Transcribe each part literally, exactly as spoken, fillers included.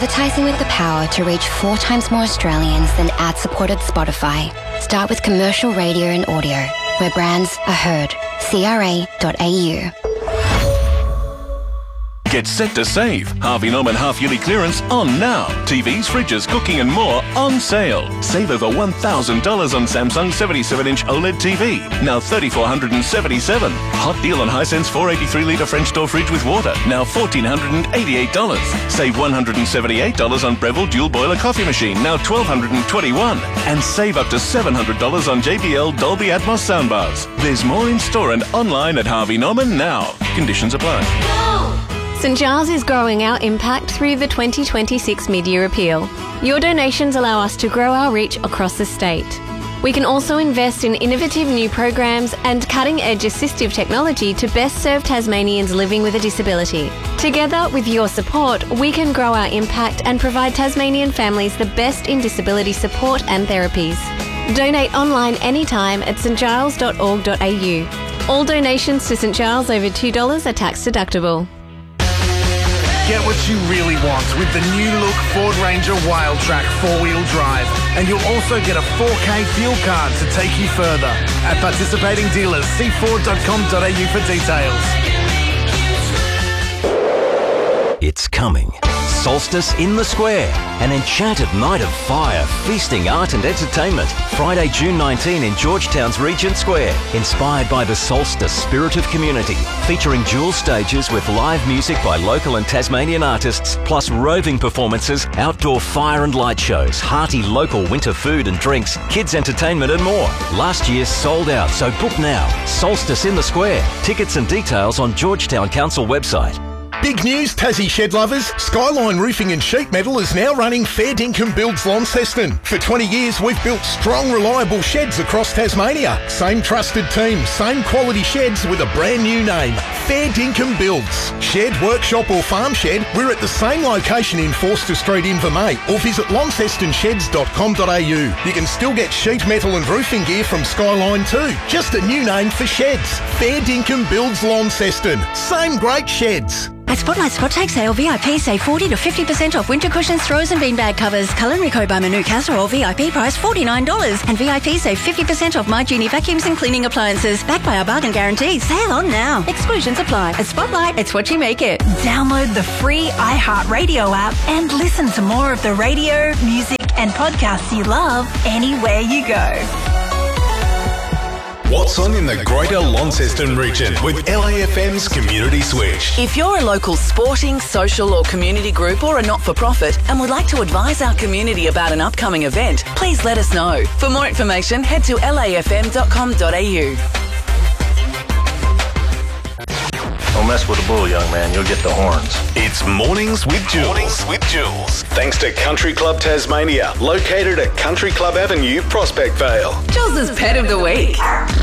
Advertising with the power to reach four times more Australians than ad-supported Spotify. Start with commercial radio and audio, where brands are heard. C R A dot A U. Get set to save. Harvey Norman half-yearly clearance on now. T Vs, fridges, cooking and more on sale. Save over one thousand dollars on Samsung seventy-seven inch OLED T V. Now three thousand four hundred seventy-seven dollars. Hot deal on Hisense four eighty-three litre French door fridge with water. Now one thousand four hundred eighty-eight dollars. Save one hundred seventy-eight dollars on Breville dual boiler coffee machine. Now one thousand two hundred twenty-one dollars. And save up to seven hundred dollars on J B L Dolby Atmos soundbars. There's more in store and online at Harvey Norman now. Conditions apply. St Giles is growing our impact through the twenty twenty-six Mid-Year Appeal. Your donations allow us to grow our reach across the state. We can also invest in innovative new programs and cutting-edge assistive technology to best serve Tasmanians living with a disability. Together, with your support, we can grow our impact and provide Tasmanian families the best in disability support and therapies. Donate online anytime at st giles dot org dot a u. All donations to St Giles over two dollars are tax deductible. Get what you really want with the new look Ford Ranger Wildtrak four-wheel drive. And you'll also get a four K fuel card to take you further. At participating dealers, see ford dot com dot a u for details. It's coming. Solstice in the Square. An enchanted night of fire, feasting, art and entertainment. Friday, June nineteenth in Georgetown's Regent Square. Inspired by the Solstice spirit of community. Featuring dual stages with live music by local and Tasmanian artists, plus roving performances, outdoor fire and light shows, hearty local winter food and drinks, kids entertainment and more. Last year sold out, so book now. Solstice in the Square. Tickets and details on Georgetown Council website. Big news, Tassie shed lovers. Skyline Roofing and Sheet Metal is now running Fair Dinkum Builds Launceston. For twenty years, we've built strong, reliable sheds across Tasmania. Same trusted team, same quality sheds with a brand new name. Fair Dinkum Builds. Shed, workshop or farm shed, we're at the same location in Forster Street, Invermay, or visit launceston sheds dot com dot a u. You can still get sheet metal and roofing gear from Skyline too. Just a new name for sheds. Fair Dinkum Builds Launceston. Same great sheds. At Spotlight Scott Take Sale, V I P save forty to fifty percent off winter cushions, throws and beanbag covers. Culinary Co by Manu Casserole, V I P price forty-nine dollars. And V I P save fifty percent off My Genie vacuums and cleaning appliances. Backed by our bargain guarantee. Sale on now. Exclusions apply. At Spotlight, it's what you make it. Download the free iHeartRadio app and listen to more of the radio, music and podcasts you love anywhere you go. What's on in the Greater Launceston region with L A F M's Community Switch? If you're a local sporting, social or community group or a not-for-profit and would like to advise our community about an upcoming event, please let us know. For more information, head to l a f m dot com dot a u. Don't mess with the bull, young man. You'll get the horns. It's Mornings with Jules. Mornings with Jules. Thanks to Country Club Tasmania, located at Country Club Avenue, Prospect Vale. Jules' Pet of the Week.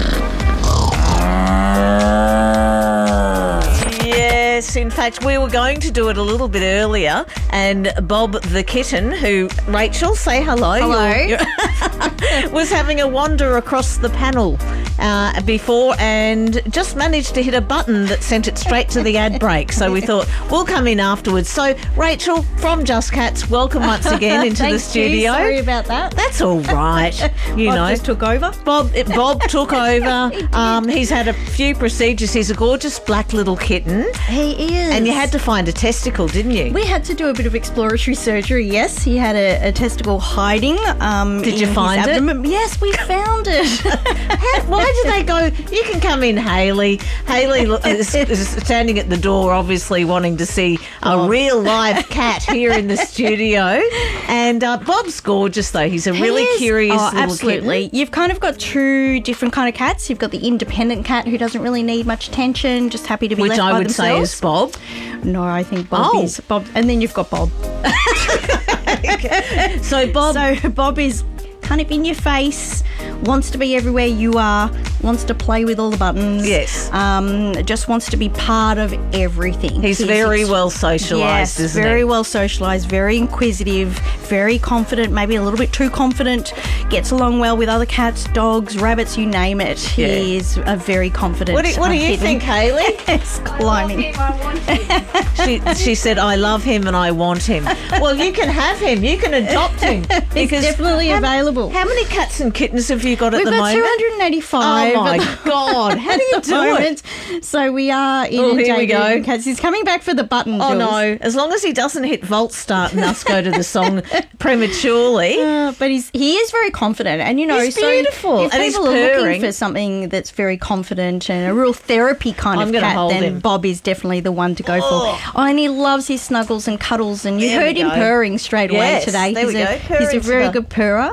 Yes, in fact, we were going to do it a little bit earlier, and Bob the kitten, who, Rachel, say hello. Hello. You're, you're was having a wander across the panel uh, before and just managed to hit a button that sent it straight to the ad break. So we thought we'll come in afterwards. So, Rachel from Just Cats, welcome once again into the studio. You. Sorry about that. That's all right. You Bob know, just took over. Bob, Bob took over. he um, he's had a few procedures. He's a gorgeous black little kitten. He is. And you had to find a testicle, didn't you? We had to do a bit of exploratory surgery, yes. He had a, a testicle hiding. Um, did you in find his it? abdomen. Yes, we found it. How, why did they go, you can come in, Hayley. Hayley is, is standing at the door, obviously wanting to see a oh. real live cat here in the studio. And uh, Bob's gorgeous, though. He's a he really is. curious oh, little absolutely. kitten. You've kind of got two different kind of cats. You've got the independent cat who doesn't really need much attention, just happy to be Which left I by would themselves. say is Bob. No, I think Bob oh. is Bob. And then you've got Bob. So Bob, so Bob is kind of in your face, wants to be everywhere you are, wants to play with all the buttons. Yes. Um, just wants to be part of everything. He's very well socialised, yes, isn't very he? well socialised, very inquisitive, very confident, maybe a little bit too confident, gets along well with other cats, dogs, rabbits, you name it. He Yeah. is a very confident What do, what do you kitten. think, Hayley? Yes, climbing. she, she said, I love him and I want him. Well, you can have him. You can adopt him. It's definitely how, available. How many cats and kittens have you got at We've the got moment? two hundred eighty-five. Oh, my at the- God. How do you at the do it? moment. So we are in Oh, a here we dating go. cats. He's coming back for the button, Oh, Jules. no. As long as he doesn't hit Volt Start and us go to the song prematurely. Uh, but he's he is very confident, and you know, He's so beautiful. if And he's people are purring. looking for something that's very confident and a real therapy kind I'm of gonna cat, hold then him. Bob is definitely the one to go Oh. for. Oh, and he loves his snuggles and cuddles, and you There we heard him go. purring straight away Yes, today. there he's we a, go. He's a Purring very to the- good purrer.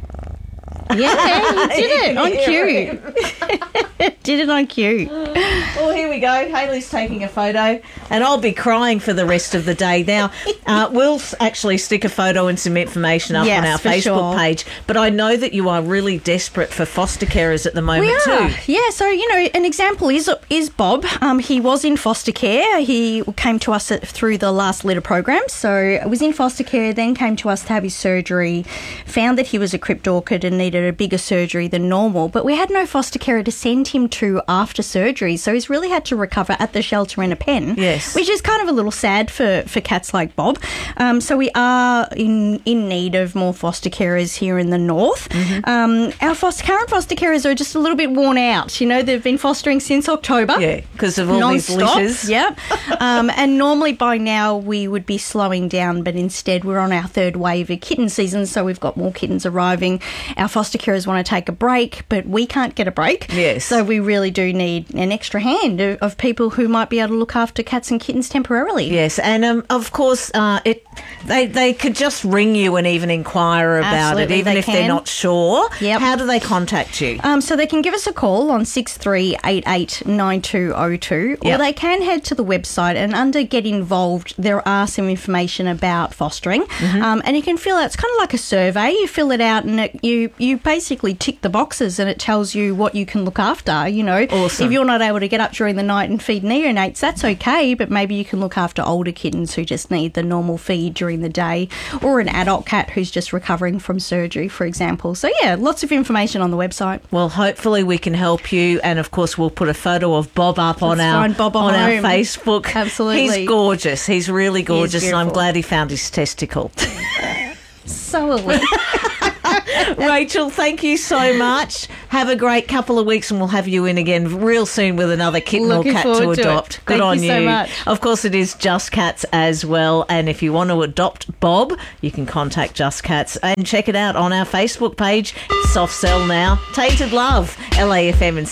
Yeah, he did it on cue. Did it on cue. Well, here we go. Hayley's taking a photo, and I'll be crying for the rest of the day. Now, uh, we'll s- actually stick a photo and some information up Yes, on our for Facebook sure. page. But I know that you are really desperate for foster carers at the moment We are, too. yeah. So you know, an example is is Bob. Um, he was in foster care. He came to us at, through the last litter program. So was in foster care, then came to us to have his surgery. Found that he was a crypt orchid and needed a bigger surgery than normal. But we had no foster carer to send him to after surgery, so he's really had to recover at the shelter in a pen. Yes. Which is kind of a little sad for, for cats like Bob. Um, so we are in in need of more foster carers here in the north. Mm-hmm. Um, our foster, current foster carers are just a little bit worn out. You know, they've been fostering since October. Yeah, because of all these Non-stop. litters. Yep. um, and normally by now we would be slowing down, but instead we're on our third wave of kitten season, so we've got more kittens arriving. Our foster carers want to take a break, but we can't get a break. Yes. So we really do need an extra hand of, of people who might be able to look after cats and kittens temporarily. Yes, and um, of course, uh, it they they could just ring you and even inquire about Absolutely, it, even they if they're can. not sure. Yep. How do they contact you? Um, so they can give us a call on six three eight eight nine two zero two, or Yep. they can head to the website, and under Get Involved there are some information about fostering, Mm-hmm. um, and you can fill out, it's kind of like a survey, you fill it out and it, you, you basically tick the boxes and it tells you what you can look after, you know. Awesome. If you're not able to get up during the night and feed neonates, that's okay, but maybe you can look after older kittens who just need the normal feed during the day, or an adult cat who's just recovering from surgery, for example. So yeah, lots of information on the website. Well, hopefully we can help you, and of course we'll put a photo of Bob up on Let's our find Bob on our home. Facebook. Absolutely. He's gorgeous. He's really gorgeous, and I'm beautiful. glad he found his testicle. So are we. Rachel, thank you so much. Have a great couple of weeks, and we'll have you in again real soon with another kitten Looking or cat to forward to it. adopt. Good Thank on you so much. Of course, it is Just Cats as well. And if you want to adopt Bob, you can contact Just Cats and check it out on our Facebook page. Soft sell now. Tainted Love, L A F M and